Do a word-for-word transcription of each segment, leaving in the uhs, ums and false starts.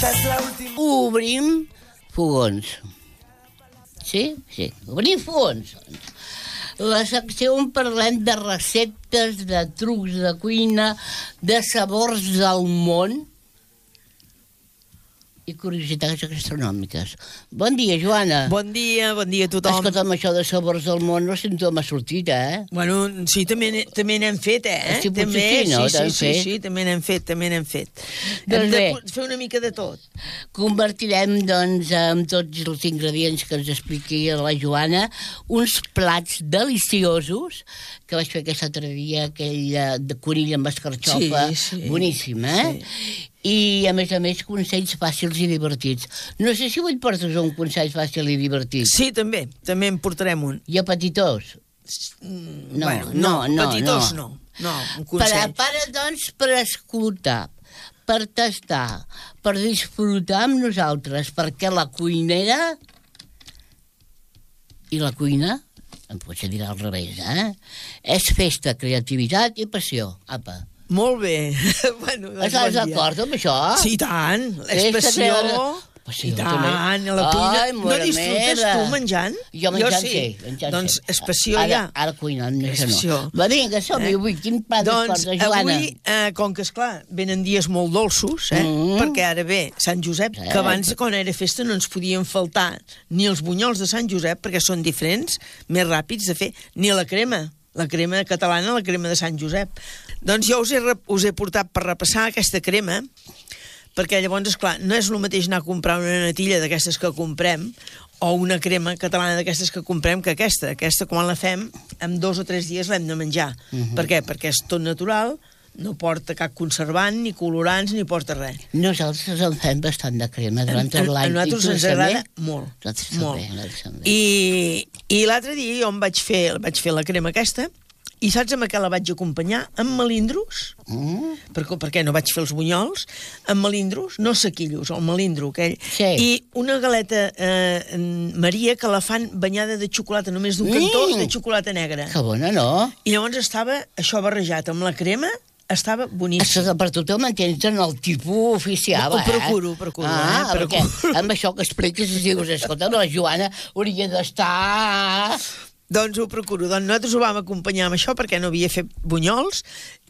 Obrim fogons. Sí? Sí. Obrim fogons. La secció on parlem de receptes, de trucs de cuina, de sabors del món i curiositats gastronòmiques. Bon dia, Joana. Bon dia, bon dia a tothom. Escolta'm, això de sabors del món no sé on m'ha sortit, eh? Bueno, sí, també també n'hem fet, eh? Sí, potser també, sí, no? Sí, sí, sí, sí, també n'hem fet, també n'hem fet. Doncs Hem de bé. fer una mica de tot. Convertirem, doncs, amb tots els ingredients que ens expliqui la Joana, uns plats deliciosos, que vaig fer aquest altre dia, aquell eh, de conill amb escarxofa, Sí, sí. boníssim, eh? Sí. I, a més a més, consells fàcils i divertits. No sé si avui et portes un consell fàcil i divertit. Sí, també, també en portarem un. I a petitós? No, bueno, no, no, no, petitós no. no. No, un consell. Prepara, doncs, per escoltar, per tastar, per disfrutar amb nosaltres, perquè la cuinera i la cuina, em potser dir al revés, eh? És festa, creativitat i passió. Apa. Molt bé. Bueno, doncs Estàs bon dia. d'acord amb això? Sí, i tant. És Festa, passió. creativitat. Passió, I tant, també. a la cuina. Ai, No mare disfrutes meva. tu menjant? Jo menjant sí. sí. Menjant Doncs sí. és passió ara, ja. Ara cuinant, no, És això passió. no. Va, vinga, som-hi Eh? avui. Quin plat Doncs ens porta, Joana? avui, eh, com que, esclar, venen dies molt dolços, eh? Mm. Perquè ara ve Sant Josep, Sí. que abans, quan era festa, no ens podien faltar ni els bunyols de Sant Josep, perquè són diferents, més ràpids de fer, ni la crema. La crema catalana, la crema de Sant Josep. Doncs jo us he, re- us he portat per repassar aquesta crema, perquè llavors, esclar, no és el mateix anar a comprar una natilla d'aquestes que comprem o una crema catalana d'aquestes que comprem que aquesta. Aquesta, quan la fem, en dos o tres dies l'hem de menjar. Mhm. Per què? Perquè és tot natural, no porta cap conservant, ni colorants, ni porta res. Nosaltres en fem bastant de crema durant tot A- l'any. A nosaltres I tu ens també? agrada molt. Nosaltres molt. també, nosaltres també. I, i l'altre dia jo em vaig fer, vaig fer la crema aquesta, i saps amb què la vaig acompanyar? Amb melindros, Mm? per, perquè no vaig fer els bunyols, amb melindros, no sequillos, el melindro aquell, Sí. i una galeta eh, Maria que la fan banyada de xocolata, només d'un cantó, Mm. de xocolata negra. Que bona, no? I llavors estava això barrejat amb la crema, estava boníssim. Això que per tu te'l mantens en el tipus oficial, Ho eh? procuro, procuro, Ah, eh? perquè Procuro. amb això que expliques dius, escolta, la Joana hauria d'estar... Doncs ho procuro. Doncs nosaltres ho vam acompanyar amb això perquè no havia fet bunyols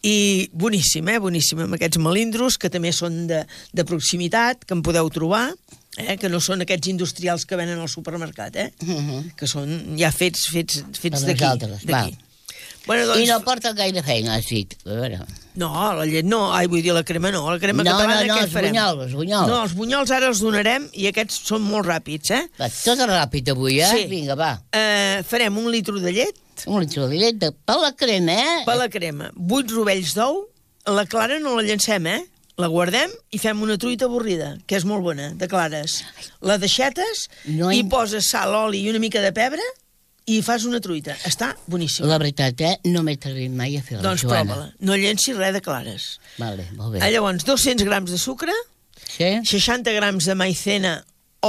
i boníssim, eh? Boníssim, amb aquests melindros que també són de, de proximitat, que en podeu trobar, eh? Que no són aquests industrials que venen al supermercat, eh? Mhm. Que són ja fets, fets, fets Per d'aquí. nosaltres, d'aquí. va. Bueno, doncs, I no porta gaire feina, has dit. A veure... no, la llet no, ai, vull dir, la crema no, la crema No, catalana no, no, què els farem? bunyols, els bunyols. No, els bunyols ara els donarem i aquests són molt ràpids, eh? Va, tot ràpid avui, eh? Sí. Vinga, va. Eh, farem un litro de llet, Un litre de llet de per la crema, eh? per la crema, vuit rovells d'ou, la clara no la llancem, eh? La guardem i fem una truita avorrida, que és molt bona, de clares. La deixetes No i hi- poses sal, oli i una mica de pebre i fas una truita. Està boníssim. La veritat, eh? No m'he atrevit mai a fer-la, Doncs Joana. prova-la. No llencis res de clares. Vale, molt bé. Ah, llavors, dos-cents grams de sucre, Sí? seixanta grams de maicena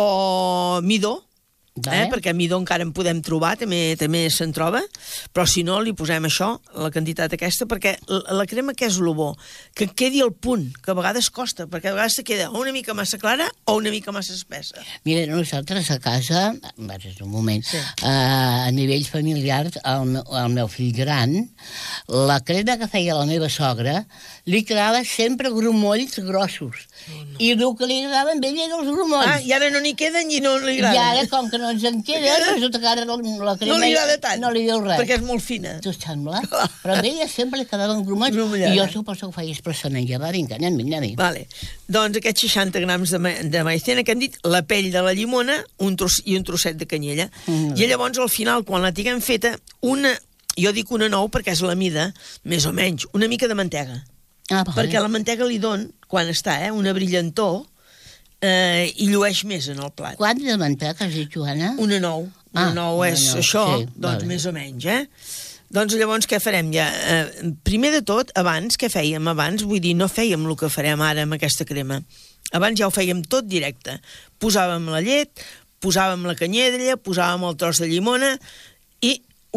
o midó, Vale. eh? Perquè midó encara en podem trobar, també també se'n troba, però si no, li posem això, la quantitat aquesta, perquè la, la crema què és el bo? Que quedi al punt, que a vegades costa, perquè a vegades se queda o una mica massa clara o una mica massa espessa. Mira, nosaltres a casa, vaig un moment, Sí. eh, a nivell familiar, el, meu- el meu fill gran, la crema que feia la meva sogra, li quedava sempre grumolls grossos. Oh, no. I el que li agradava a ell eren els grumolls. Ah, i ara no n'hi queden i no li I agrada. ara, com que no ens en queda, resulta que ara la crema... No li agrada tant, No li diu res. perquè és molt fina. Tu et sembla? Però a ella sempre li quedaven grumolls. Grumollada. I jo suposo que ho feia expressament. Ja va, vinga, anem-hi, anem-hi. Vale. Doncs aquests seixanta grams de, ma de maicena que hem dit, la pell de la llimona un tros i un trosset de canyella. Mm. I llavors, al final, quan la tinguem feta, una, jo dic una nou perquè és la mida, més o menys, una mica de mantega. Ah, vale. Perquè la mantega li don, quan està, eh, una brillantor, eh, i llueix més en el plat. Quant de mantega has dit, Joana? Una nou. Una Ah, nou una és nou, això, sí, doncs vale. més o menys, eh? Doncs llavors què farem ja? Eh, primer de tot, abans, què fèiem abans? Vull dir, no fèiem el que farem ara amb aquesta crema. Abans ja ho fèiem tot directe. Posàvem la llet, posàvem la canyella, posàvem el tros de llimona i ho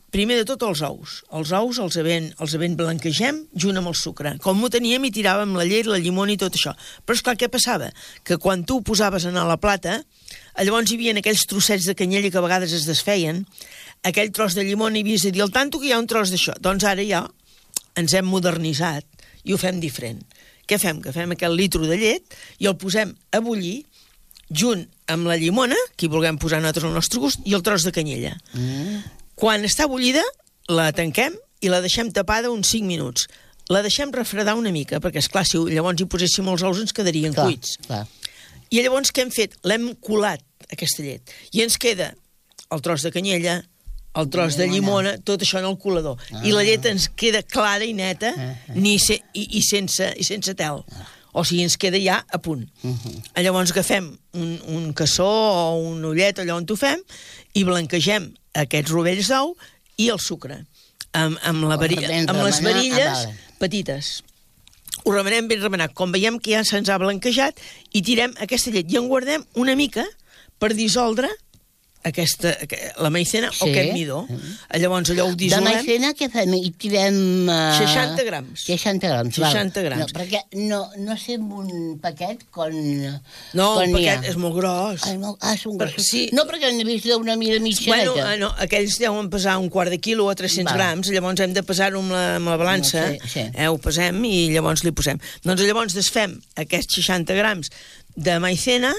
primer de tot els ous. Els ous els ben, els ben blanquegem junt amb el sucre. Com ho teníem i tiràvem la llet, la llimona i tot això. Però esclar, què passava? Que quan tu ho posaves a la plata, llavors hi havia aquells trossets de canyella que a vegades es desfeien, aquell tros de llimona i havies de dir al tanto que hi ha un tros d'això. Doncs ara ja ens hem modernitzat i ho fem diferent. Què fem? Que fem aquest litro de llet i el posem a bullir junt amb la llimona, que hi vulguem posar nosaltres al nostre gust, i el tros de canyella. Mm. Quan està bullida, la tanquem i la deixem tapada uns cinc minuts. La deixem refredar una mica, perquè, esclar, si llavors hi poséssim els ous ens quedarien clar, cuits. Clar. I llavors què hem fet? L'hem colat, aquesta llet. I ens queda el tros de canyella, el tros de llimona, tot això en el colador. Ah. I la llet ens queda clara i neta, ah, ah. Ni se, i, i, sense, i sense tel. Ah. O sigui, ens queda ja a punt. Uh -huh. Llavors agafem un, un cassó o un ullet, allà on ho fem, i blanquegem aquests rovells d'ou i el sucre, amb, amb, la varilla, amb les varilles petites. Ho remenem ben remenat. Com veiem que ja se'ns ha blanquejat, i tirem aquesta llet i en guardem una mica per dissoldre aquesta, la maicena sí. O aquest midó. Mm. Llavors allò ho dissolem. De maicena què fem? I tirem... Uh... seixanta grams. seixanta grams, seixanta grams. No, perquè no, no sé amb un paquet con... No, con un paquet és molt gros. Ah, no, ah són grossos. Sí. No, perquè n'he vist d'una mida mitjaneta. Bueno, ah, no, aquells deuen pesar un quart de quilo o tres-cents grams, llavors hem de pesar-ho amb, la, amb la balança, no, sí, sí. Eh, ho pesem i llavors li posem. Doncs llavors desfem aquests seixanta grams de maicena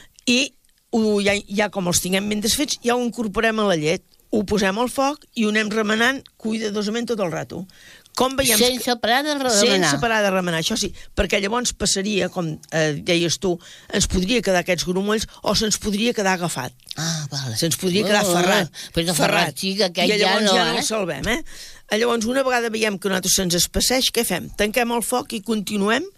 i Ho, ja, ja com els tinguem ben desfets, ja ho incorporem a la llet, ho posem al foc i ho anem remenant cuidadosament tot el rato. Com veiem... Sense parar de remenar. Sense parar de remenar, això sí, perquè llavors passaria, com eh, deies tu, ens podria quedar aquests grumolls o se'ns podria quedar agafat. Ah, vale. Se'ns podria quedar ferrat. Oh, però ferrat, sí, que aquell I llavors ja no, ja no eh? el salvem, eh? Llavors, una vegada veiem que nosaltres se'ns espesseix, què fem? Tanquem el foc i continuem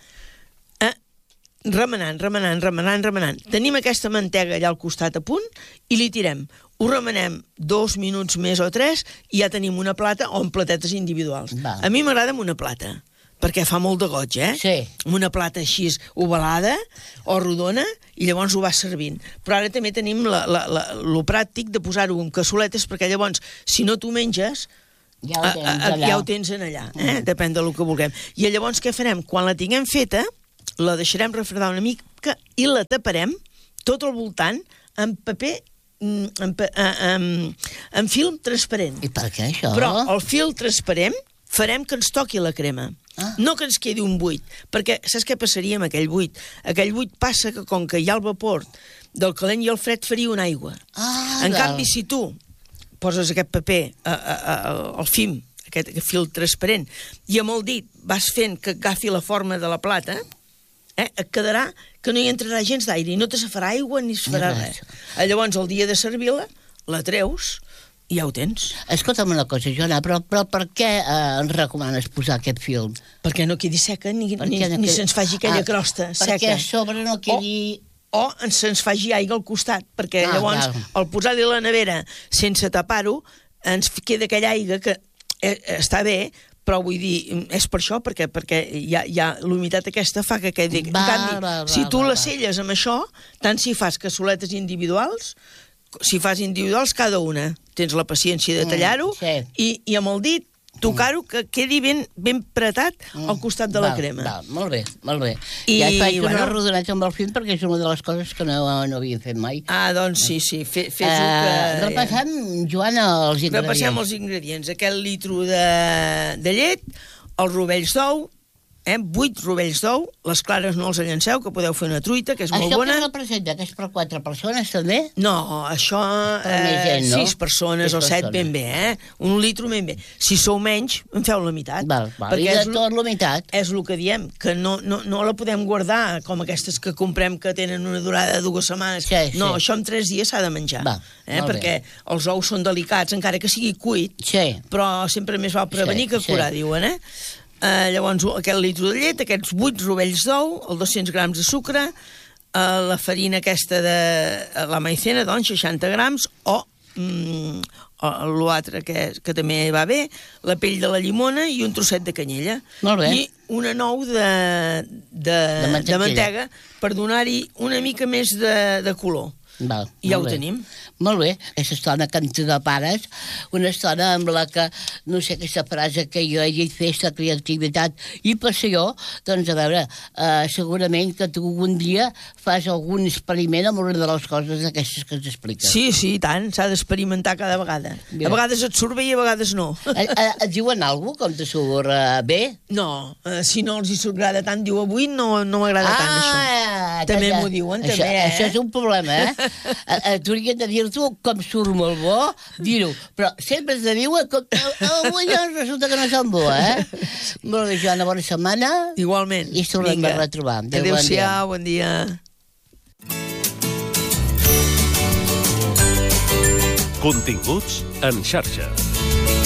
remenant, remenant, remenant, remenant. Tenim aquesta mantega allà al costat a punt i li tirem. Ho remenem dos minuts més o tres i ja tenim una plata o en platetes individuals. Va. A mi m'agrada amb una plata, perquè fa molt de goig, eh? Sí. Amb una plata així ovalada o rodona i llavors ho vas servint. Però ara també tenim la, la, la, lo pràctic de posar-ho en cassoletes perquè llavors, si no t'ho menges, ja ho tens allà. Ja ho tens en allà, eh? Mm. Depèn del que vulguem. I llavors què farem? Quan la tinguem feta, la deixarem refredar una mica i la taparem tot al voltant amb paper, amb, amb, amb film transparent. I per què això? Però el fil transparent farem que ens toqui la crema. Ah. No que ens quedi un buit, perquè saps què passaria amb aquell buit? Aquell buit passa que com que hi ha el vapor del calent i el fred faria una aigua. Ah, en canvi, si tu poses aquest paper a, a, a, al film, aquest, aquest fil transparent, i amb el dit vas fent que agafi la forma de la plata, eh, et quedarà que no hi entrarà gens d'aire i no te se farà aigua ni es farà no, res. Llavors, el dia de servir-la, la treus i ja ho tens. Escolta'm una cosa, Joana, però, però per què eh, ens recomanes posar aquest film? Perquè no quedi seca ni, ni, no ni se'ns faci aquella ah, crosta seca. Perquè a sobre no quedi... O, o se'ns faci aigua al costat, perquè ah, llavors, clar. Al posar-li a la nevera sense tapar-ho, ens queda aquella aigua que eh, està bé, però vull dir, és per això, perquè, perquè hi ha, hi ha l'humitat aquesta fa que quedi... Va, en canvi, va, va, si tu va, la selles amb això, tant si fas cassoletes individuals, si fas individuals cada una, tens la paciència de tallar-ho, mm, sí. i, i amb el dit tocar-ho que quedi ben, ben pretat al costat de la val, crema. Val, molt bé, molt bé. I ja faig bueno, una rodoneta amb el film perquè és una de les coses que no, no havia fet mai. Ah, doncs sí, sí, fe, fes-ho uh, que... Repassem, Joana, els ingredients. Repassem els ingredients. Aquest litro de, de llet, els rovells d'ou, eh, vuit rovells d'ou, les clares no els llanceu, que podeu fer una truita, que és això molt bona. Això que representa, que és per quatre persones, també? No, això... Eh, gent, no? Sis persones sis o set persones. Ben bé, eh? Un litro ben bé. Si sou menys, en feu la meitat. Val, val. I de tot la meitat. És el que diem, que no, no, no la podem guardar com aquestes que comprem que tenen una durada de dues setmanes. Sí, sí. No, això en tres dies s'ha de menjar. Va, eh? Perquè bé. Els ous són delicats, encara que sigui cuit, sí. Però sempre més val prevenir sí, que curar, sí. Diuen, eh? Uh, llavors aquest litro de llet, aquests vuit rovells d'ou, els dos-cents grams de sucre, uh, la farina aquesta de uh, la maicena, doncs seixanta grams, o mm, l'altre que, que també va bé, la pell de la llimona i un trosset de canyella. Molt bé. I una nou de, de, de, de mantega per donar-hi una mica més de, de color. Val, I ja ho molt bé. tenim. Molt bé, aquesta estona que ens de pares, una estona amb la que, no sé, aquesta frase que jo he dit, festa, creativitat i passió, doncs a veure, eh, segurament que tu algun dia fas algun experiment amb una de les coses d'aquestes que ens expliques. Sí, sí, i tant, s'ha d'experimentar cada vegada. Bé. A vegades et surt bé i a vegades no. Et, et diuen alguna cosa com te surt eh, bé? No, eh, si no els hi agrada tant, diu avui no, no m'agrada tant això. Ah, També que- m'ho diuen, això, també, eh? Això és un problema, eh? eh, eh T'hauria de dir-t'ho com surt molt bo, dir-ho, però sempre te diuen que avui doncs resulta que no són bo, eh? Molt bé, Joana, bona setmana. Igualment. I ens tornem a retrobar. Adéu, bon dia. Adéu-siau, bon dia. Continguts en xarxa.